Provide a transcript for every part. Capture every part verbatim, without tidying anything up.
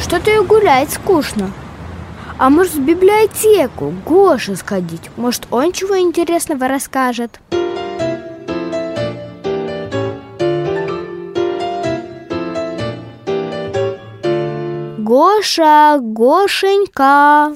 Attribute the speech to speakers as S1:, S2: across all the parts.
S1: что-то и гулять скучно. А может, в библиотеку Гоше сходить? Может, он чего интересного расскажет? Гоша, Гошенька.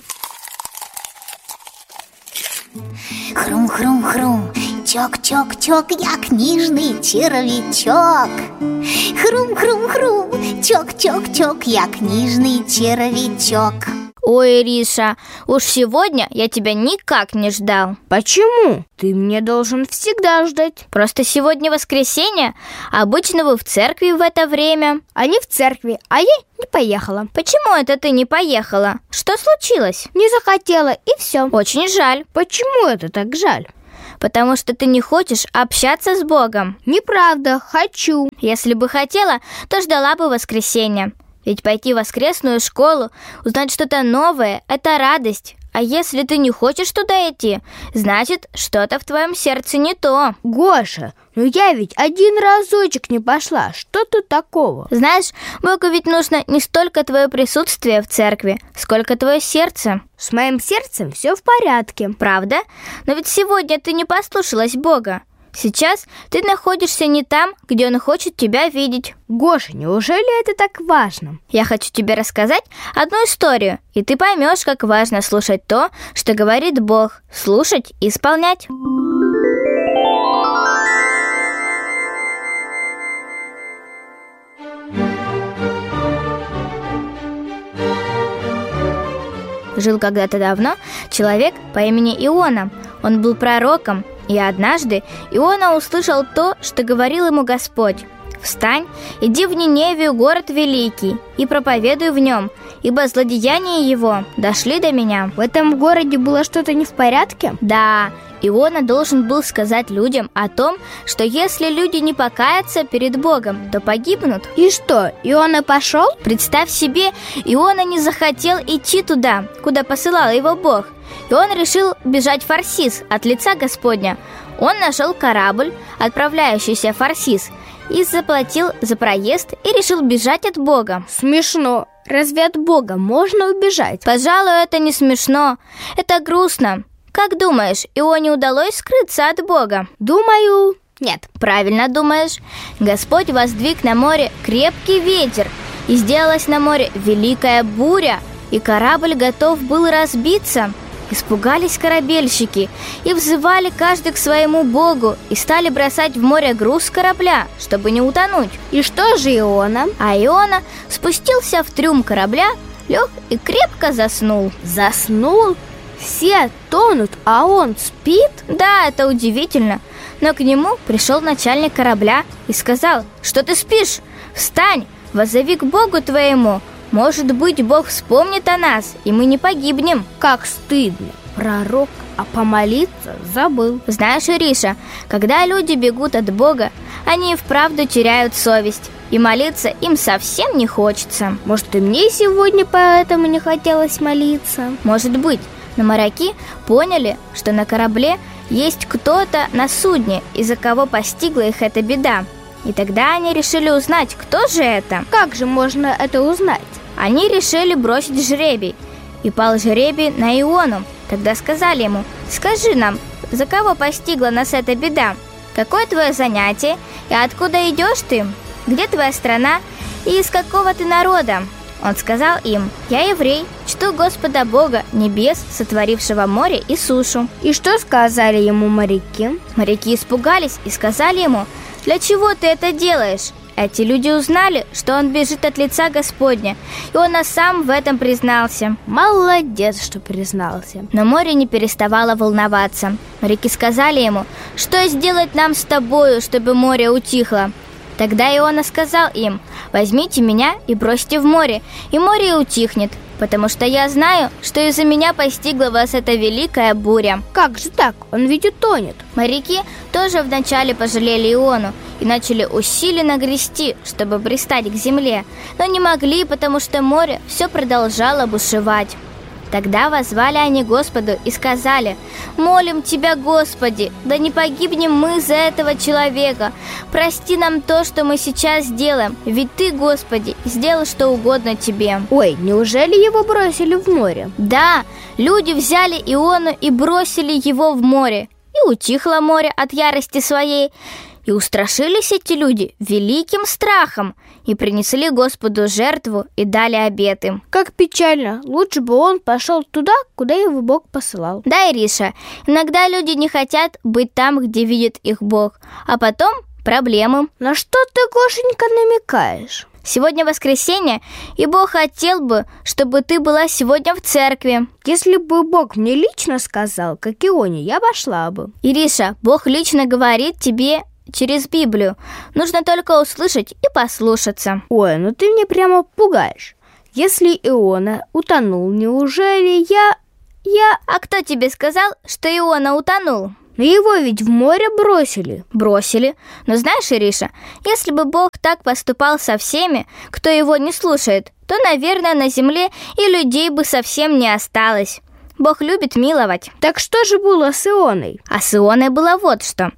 S2: Хрум-хрум-хрум, чок-чок-чок, я книжный червячок. Хрум-хрум-хрум, чок-чок-чок, я книжный червячок.
S3: Ой, Риша, уж сегодня я тебя никак не ждал.
S1: Почему? Ты мне должен всегда ждать.
S3: Просто сегодня воскресенье, обычно вы в церкви в это время.
S1: А не в церкви, а я не поехала.
S3: Почему это ты не поехала? Что случилось?
S1: Не захотела, и все.
S3: Очень жаль.
S1: Почему это так жаль?
S3: Потому что ты не хочешь общаться с Богом.
S1: Неправда, хочу.
S3: Если бы хотела, то ждала бы воскресенья. Ведь пойти в воскресную школу, узнать что-то новое – это радость. А если ты не хочешь туда идти, значит, что-то в твоем сердце не то.
S1: Гоша, ну я ведь один разочек не пошла. Что тут такого?
S3: Знаешь, Богу ведь нужно не столько твое присутствие в церкви, сколько твое сердце.
S1: С моим сердцем все в порядке.
S3: Правда? Но ведь сегодня ты не послушалась Бога. Сейчас ты находишься не там, где Он хочет тебя видеть.
S1: Гоша, неужели это так важно?
S3: Я хочу тебе рассказать одну историю, и ты поймешь, как важно слушать то, что говорит Бог. Слушать и исполнять. Жил когда-то давно человек по имени Иона. Он был пророком, и однажды Иона услышал то, что говорил ему Господь. «Встань, иди в Ниневию, город великий, и проповедуй в нем, ибо злодеяния его дошли до меня».
S1: В этом городе было что-то не в порядке?
S3: Да, Иона должен был сказать людям о том, что если люди не покаятся перед Богом, то погибнут.
S1: И что, Иона пошел?
S3: Представь себе, Иона не захотел идти туда, куда посылал его Бог. И он решил бежать в Фарсис от лица Господня. Он нашел корабль, отправляющийся в Фарсис, и заплатил за проезд и решил бежать от Бога.
S1: Смешно. Разве от Бога можно убежать?
S3: Пожалуй, это не смешно. Это грустно. Как думаешь, Ионе удалось скрыться от Бога?
S1: Думаю, нет.
S3: Правильно думаешь. Господь воздвиг на море крепкий ветер, и сделалась на море великая буря, и корабль готов был разбиться. Испугались корабельщики и взывали каждый к своему богу и стали бросать в море груз корабля, чтобы не утонуть.
S1: И что же Иона?
S3: А Иона спустился в трюм корабля, лег и крепко заснул.
S1: Заснул? Все тонут, а он спит?
S3: Да, это удивительно. Но к нему пришел начальник корабля и сказал: «Что ты спишь? Встань, воззови к Богу твоему. Может быть, Бог вспомнит о нас, и мы не погибнем».
S1: Как стыдно. Пророк, а помолиться забыл.
S3: Знаешь, Ириша, когда люди бегут от Бога, они и вправду теряют совесть, и молиться им совсем не хочется.
S1: Может, и мне сегодня поэтому не хотелось молиться?
S3: Может быть, но моряки поняли, что на корабле есть кто-то на судне, из-за кого постигла их эта беда. И тогда они решили узнать, кто же это.
S1: Как же можно это узнать?
S3: Они решили бросить жребий, и пал жребий на Иону. Тогда сказали ему: «Скажи нам, за кого постигла нас эта беда? Какое твое занятие, и откуда идешь ты? Где твоя страна, и из какого ты народа?» Он сказал им: «Я еврей, чту Господа Бога небес, сотворившего море и сушу».
S1: И что сказали ему моряки?
S3: Моряки испугались и сказали ему: «Для чего ты это делаешь?» Эти люди узнали, что он бежит от лица Господня, и он сам в этом признался.
S1: Молодец, что признался.
S3: Но море не переставало волноваться. Моряки сказали ему: «Что сделать нам с тобою, чтобы море утихло?» Тогда Иона сказал им: «Возьмите меня и бросьте в море, и море утихнет, потому что я знаю, что из-за меня постигла вас эта великая буря».
S1: Как же так? Он ведь утонет.
S3: Моряки тоже вначале пожалели Иону и начали усиленно грести, чтобы пристать к земле, но не могли, потому что море все продолжало бушевать. Тогда воззвали они Господу и сказали: «Молим Тебя, Господи, да не погибнем мы за этого человека. Прости нам то, что мы сейчас сделаем, ведь Ты, Господи, сделал что угодно Тебе».
S1: Ой, неужели его бросили в море?
S3: Да, люди взяли Иону и бросили его в море. И утихло море от ярости своей. И устрашились эти люди великим страхом, и принесли Господу жертву, и дали обет им.
S1: Как печально, лучше бы он пошел туда, куда его Бог посылал.
S3: Да, Ириша, иногда люди не хотят быть там, где видит их Бог, а потом проблемы.
S1: На что ты, Гошенька, намекаешь?
S3: Сегодня воскресенье, и Бог хотел бы, чтобы ты была сегодня в церкви.
S1: Если бы Бог мне лично сказал, как Ионе, я пошла бы.
S3: Ириша, Бог лично говорит тебе через Библию. Нужно только услышать и послушаться.
S1: Ой, ну ты меня прямо пугаешь. Если Иона утонул, неужели я... я...
S3: А кто тебе сказал, что Иона утонул?
S1: Но его ведь в море бросили.
S3: Бросили. Но знаешь, Ириша, если бы Бог так поступал со всеми, кто его не слушает, то, наверное, на земле и людей бы совсем не осталось. Бог любит миловать.
S1: Так что же было с Ионой?
S3: А с Ионой было вот что.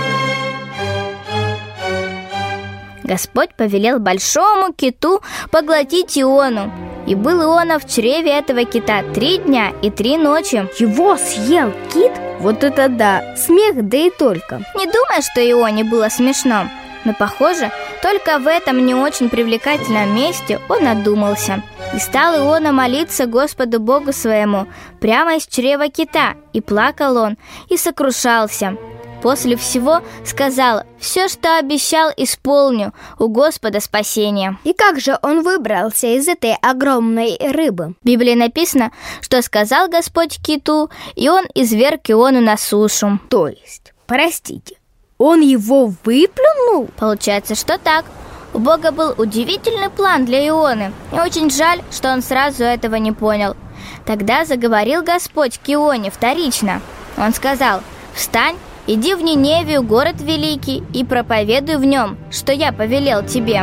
S3: Господь повелел большому киту поглотить Иону. И был Иона в чреве этого кита три дня и три ночи.
S1: Его съел кит? Вот это да, смех, да и только.
S3: Не думай, что Ионе было смешно. Но, похоже, только в этом не очень привлекательном месте он одумался. И стал Иона молиться Господу Богу своему прямо из чрева кита. И плакал он, и сокрушался. После всего сказал: «Все, что обещал, исполню, у Господа спасение».
S1: И как же он выбрался из этой огромной рыбы?
S3: В Библии написано, что сказал Господь киту, и он изверг Иону на сушу.
S1: То есть, простите, он его выплюнул?
S3: Получается, что так. У Бога был удивительный план для Ионы, и очень жаль, что он сразу этого не понял. Тогда заговорил Господь к Ионе вторично. Он сказал: «Встань, иди в Ниневию, город великий, и проповедуй в нем, что я повелел тебе».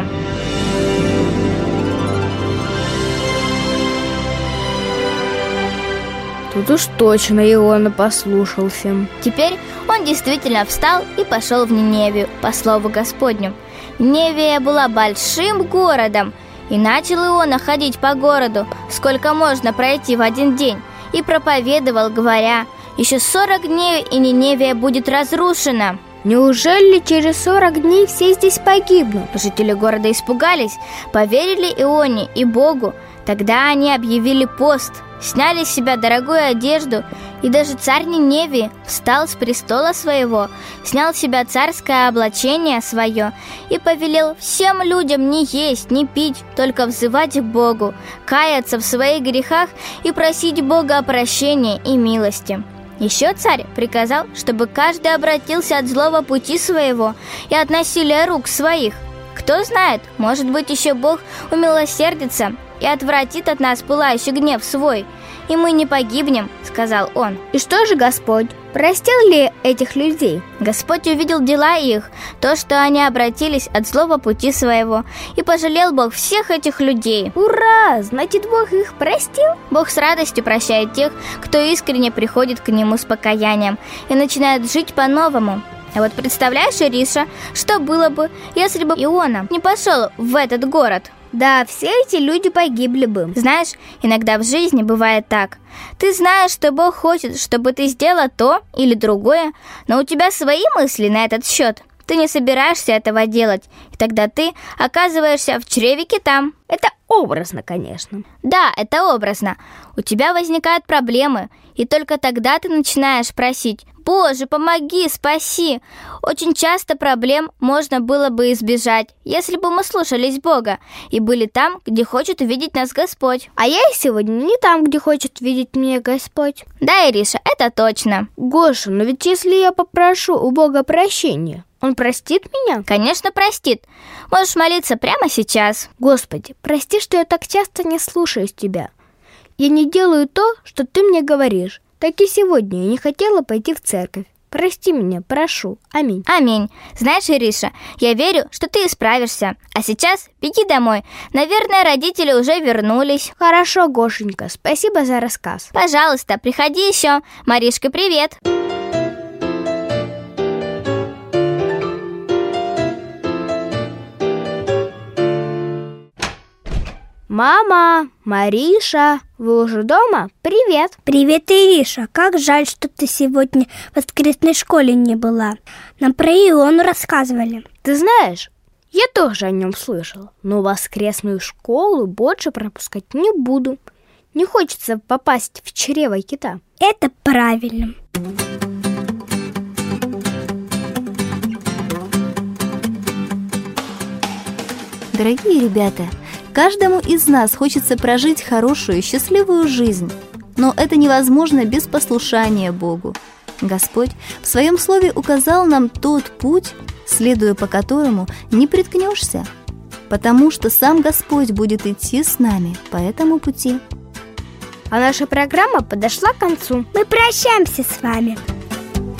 S1: Тут уж точно Иона послушался.
S3: Теперь он действительно встал и пошел в Ниневию, по слову Господню. Ниневия была большим городом, и начал Иона ходить по городу, сколько можно пройти в один день, и проповедовал, говоря: «Еще сорок дней, и Ниневия будет разрушена».
S1: Неужели через сорок дней все здесь погибнут?
S3: Жители города испугались, поверили Ионе и Богу. Тогда они объявили пост, сняли с себя дорогую одежду, и даже царь Ниневии встал с престола своего, снял с себя царское облачение свое и повелел всем людям не есть, не пить, только взывать к Богу, каяться в своих грехах и просить Бога о прощении и милости. Еще царь приказал, чтобы каждый обратился от злого пути своего и от насилия рук своих. Кто знает, может быть, еще Бог умилосердится и отвратит от нас пылающий гнев свой, и мы не погибнем», — сказал он.
S1: И что же Господь? Простил ли этих людей?
S3: Господь увидел дела их, то, что они обратились от злого пути своего, и пожалел Бог всех этих людей.
S1: Ура! Значит, Бог их простил?
S3: Бог с радостью прощает тех, кто искренне приходит к Нему с покаянием и начинает жить по-новому. А вот представляешь, Ириша, что было бы, если бы Иона не пошел в этот город?
S1: Да, все эти люди погибли бы.
S3: Знаешь, иногда в жизни бывает так. Ты знаешь, что Бог хочет, чтобы ты сделала то или другое, но у тебя свои мысли на этот счет. Ты не собираешься этого делать, и тогда ты оказываешься в чреве кита.
S1: Это образно, конечно.
S3: Да, это образно. У тебя возникают проблемы, и только тогда ты начинаешь просить: «Боже, помоги, спаси!» Очень часто проблем можно было бы избежать, если бы мы слушались Бога и были там, где хочет увидеть нас Господь.
S1: А я сегодня не там, где хочет видеть меня Господь.
S3: Да, Ириша, это точно.
S1: Гоша, но ведь если я попрошу у Бога прощения, Он простит меня?
S3: Конечно, простит. Можешь молиться прямо сейчас.
S1: Господи, прости, что я так часто не слушаюсь Тебя. Я не делаю то, что Ты мне говоришь. Так и сегодня я не хотела пойти в церковь. Прости меня, прошу. Аминь.
S3: Аминь. Знаешь, Ириша, я верю, что ты справишься. А сейчас беги домой. Наверное, родители уже вернулись.
S1: Хорошо, Гошенька, спасибо за рассказ.
S3: Пожалуйста, приходи еще. Маришка, привет.
S1: Мама, Мариша, вы уже дома? Привет.
S4: Привет, Ириша. Как жаль, что ты сегодня в воскресной школе не была. Нам про Иону рассказывали.
S1: Ты знаешь, я тоже о нем слышал, но воскресную школу больше пропускать не буду. Не хочется попасть в чрево кита.
S4: Это правильно.
S5: Дорогие ребята, каждому из нас хочется прожить хорошую, счастливую жизнь, но это невозможно без послушания Богу. Господь в Своем Слове указал нам тот путь, следуя по которому не приткнешься, потому что сам Господь будет идти с нами по этому пути.
S1: А наша программа подошла к концу.
S4: Мы прощаемся с вами.